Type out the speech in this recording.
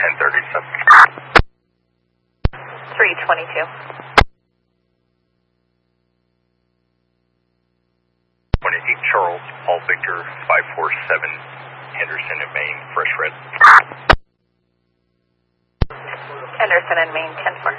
322. 28 Charles, Paul Victor, 547, Henderson and Maine, fresh red. Henderson and Maine, 10-4.